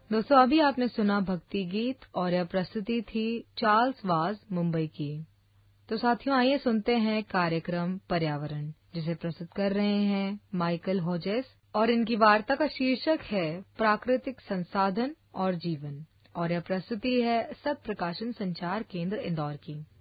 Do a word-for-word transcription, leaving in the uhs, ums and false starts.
दोस्तों अभी आपने सुना भक्ति गीत और यह प्रस्तुति थी चार्ल्स वाज मुंबई की। तो साथियों आइए सुनते हैं कार्यक्रम पर्यावरण जिसे प्रस्तुत कर रहे हैं माइकल होजेस और इनकी वार्ता का शीर्षक है प्राकृतिक संसाधन और जीवन और यह प्रस्तुति है सत प्रकाशन संचार केंद्र इंदौर की।